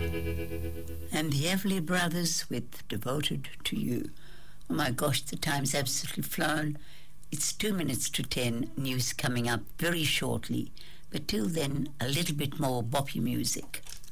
And the Everly Brothers with Devoted to You. Oh my gosh, the time's absolutely flown. It's 2 minutes to 10. News coming up very shortly. But till then, a little bit more boppy music.